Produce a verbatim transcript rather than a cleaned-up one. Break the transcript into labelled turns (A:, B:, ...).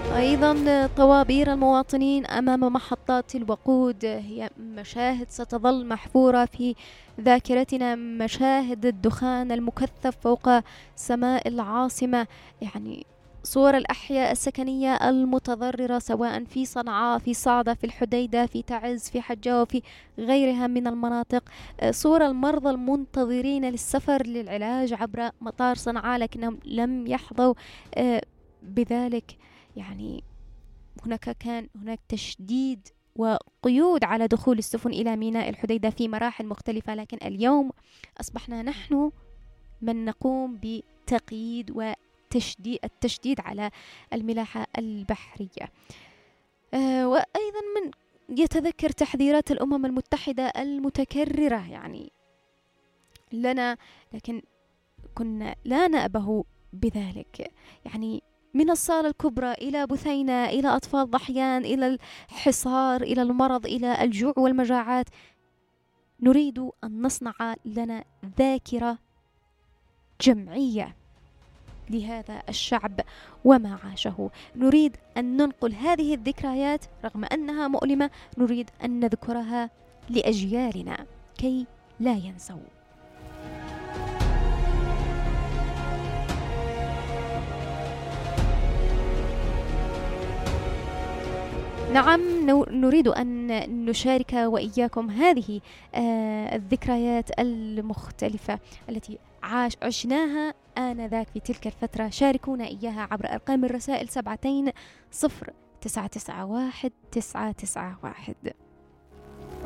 A: أيضا طوابير المواطنين أمام محطات الوقود هي مشاهد ستظل محفورة في ذاكرتنا، مشاهد الدخان المكثف فوق سماء العاصمة، يعني صور الأحياء السكنية المتضررة سواء في صنعاء، في صعدة، في الحديدة، في تعز، في حجة، وفي غيرها من المناطق، صور المرضى المنتظرين للسفر للعلاج عبر مطار صنعاء لكنهم لم يحظوا بذلك. يعني هناك كان هناك تشديد وقيود على دخول السفن إلى ميناء الحديدة في مراحل مختلفة، لكن اليوم أصبحنا نحن من نقوم بتقييد وتشديد التشديد على الملاحة البحرية. آه وأيضا من يتذكر تحذيرات الأمم المتحدة المتكررة يعني لنا، لكن كنا لا نأبه بذلك. يعني من الصالة الكبرى إلى بثينة، إلى أطفال ضحيان، إلى الحصار، إلى المرض، إلى الجوع والمجاعات، نريد أن نصنع لنا ذاكرة جمعية لهذا الشعب وما عاشه. نريد أن ننقل هذه الذكريات رغم أنها مؤلمة، نريد أن نذكرها لأجيالنا كي لا ينسوا. نعم، نريد أن نشارك وإياكم هذه آه الذكريات المختلفة التي عاش عشناها آنذاك في تلك الفترة. شاركونا إياها عبر أرقام الرسائل سبعتين صفر تسعة تسعة واحد تسعة تسعة واحد.